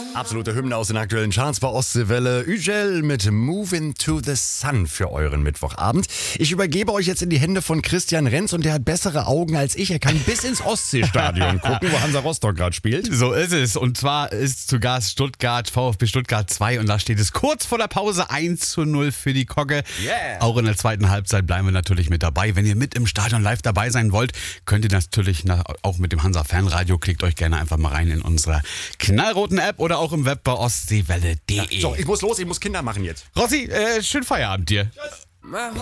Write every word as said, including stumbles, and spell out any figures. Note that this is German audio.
Absolute Hymne aus den aktuellen Charts bei Ostseewelle. Ügel mit Moving to the Sun für euren Mittwochabend. Ich übergebe euch jetzt in die Hände von Christian Renz und der hat bessere Augen als ich. Er kann bis ins Ostseestadion gucken, wo Hansa Rostock gerade spielt. So ist es. Und zwar ist zu Gast Stuttgart, VfB Stuttgart zwei und da steht es kurz vor der Pause eins zu null für die Kogge. Yeah. Auch in der zweiten Halbzeit bleiben wir natürlich mit dabei. Wenn ihr mit im Stadion live dabei sein wollt, könnt ihr natürlich auch mit dem Hansa Fanradio. Klickt euch gerne einfach mal rein in unsere knallroten App oder auch im Web bei ostseewelle punkt de. Ja, so, ich muss los, ich muss Kinder machen jetzt. Rossi, äh, schönen Feierabend dir. Tschüss.